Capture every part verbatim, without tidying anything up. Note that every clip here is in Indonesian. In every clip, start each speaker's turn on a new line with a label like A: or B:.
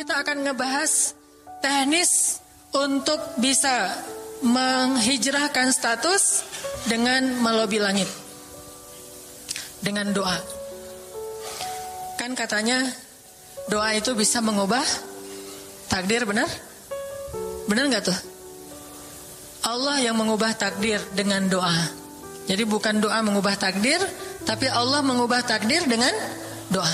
A: kita akan ngebahas teknis untuk bisa menghijrahkan status dengan melobi langit. Dengan doa. Kan katanya doa itu bisa mengubah takdir, benar? Benar gak tuh? Allah yang mengubah takdir dengan doa. Jadi bukan doa mengubah takdir, tapi Allah mengubah takdir dengan doa.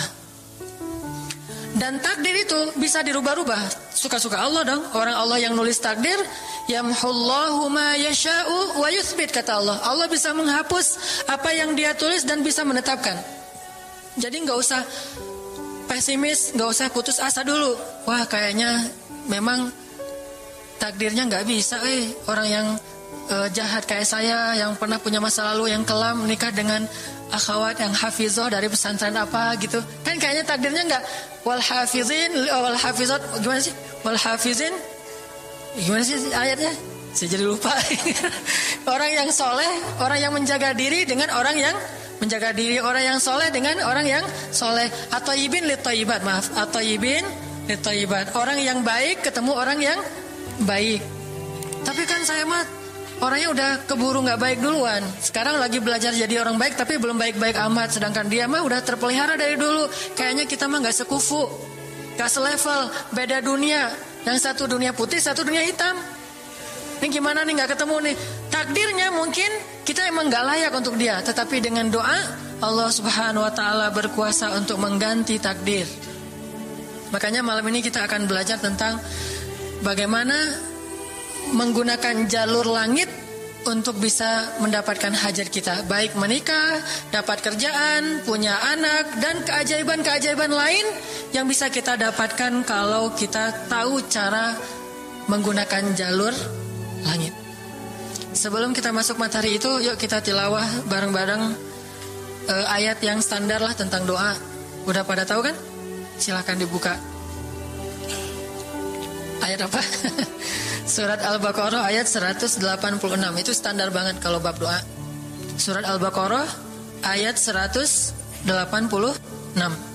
A: Dan takdir itu bisa dirubah-rubah. Suka-suka Allah dong. Orang Allah yang nulis takdir, yamhullahu ma yasha'u wa yuthbit, kata Allah. Allah bisa menghapus apa yang Dia tulis dan bisa menetapkan. Jadi gak usah pesimis, gak usah putus asa dulu. Wah, kayaknya memang takdirnya gak bisa eh orang yang uh, jahat kayak saya, yang pernah punya masa lalu yang kelam, nikah dengan akhwat yang hafizoh dari pesantren apa gitu. Kan kayaknya takdirnya gak wal hafizin wal hafizat, gimana sih? Wal hafizin, gimana sih ayatnya? Saya jadi lupa. Orang yang soleh, orang yang menjaga diri dengan orang yang menjaga diri, orang yang soleh dengan orang yang soleh. Atau ibin li thayyibat, maaf, atau ibin li thayyibat. Orang yang baik ketemu orang yang baik. Tapi kan saya mah orangnya udah keburu gak baik duluan. Sekarang lagi belajar jadi orang baik, tapi belum baik-baik amat. Sedangkan dia mah udah terpelihara dari dulu. Kayaknya kita mah gak sekufu, gak selevel, beda dunia. Yang satu dunia putih, satu dunia hitam. Ini gimana nih gak ketemu nih. Takdirnya mungkin kita emang gak layak untuk dia, tetapi dengan doa Allah subhanahu wa ta'ala berkuasa untuk mengganti takdir. Makanya malam ini kita akan belajar tentang bagaimana menggunakan jalur langit untuk bisa mendapatkan hajat kita. Baik menikah, dapat kerjaan, punya anak, dan keajaiban-keajaiban lain yang bisa kita dapatkan kalau kita tahu cara menggunakan jalur langit. Sebelum kita masuk materi itu, yuk kita tilawah bareng-bareng uh, ayat yang standar lah tentang doa. Udah pada tahu kan? Silakan dibuka. Ayat apa? Surat Al-Baqarah ayat seratus delapan puluh enam. Itu standar banget kalau bab doa. Surat Al-Baqarah ayat seratus delapan puluh enam.